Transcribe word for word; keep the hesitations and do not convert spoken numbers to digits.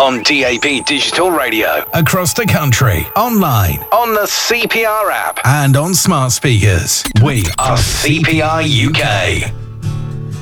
On D A B Digital Radio. Across the country. Online. On the C P R app. And on smart speakers. We are C P R U K.